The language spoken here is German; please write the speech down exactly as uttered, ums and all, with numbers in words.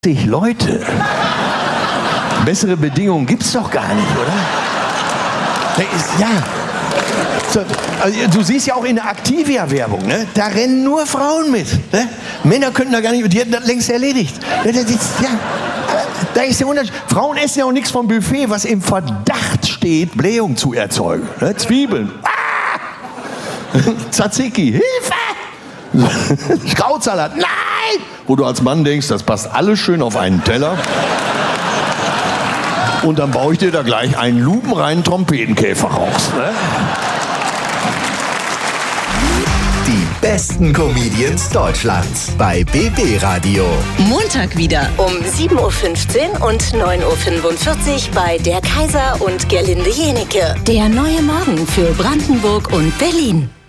zig Leute. Bessere Bedingungen gibt's doch gar nicht, oder? Da ist, ja. So, also, du siehst ja auch in der Activia-Werbung, ne? Da rennen nur Frauen mit. Ne? Männer könnten da gar nicht, die hätten das längst erledigt. Das ist, ja, da ist der Unterschied. Frauen essen ja auch nichts vom Buffet, was im Verdacht steht, Blähung zu erzeugen. Ne? Zwiebeln. Ah! Tzatziki. Hilfe! Krautsalat. Nein! Wo du als Mann denkst, das passt alles schön auf einen Teller. Und dann baue ich dir da gleich einen lupenreinen Trompetenkäfer raus. Ne? Die besten Comedians Deutschlands bei B B Radio. Montag wieder um sieben Uhr fünfzehn und neun Uhr fünfundvierzig bei Der Kaiser und Gerlinde Jenecke. Der neue Morgen für Brandenburg und Berlin.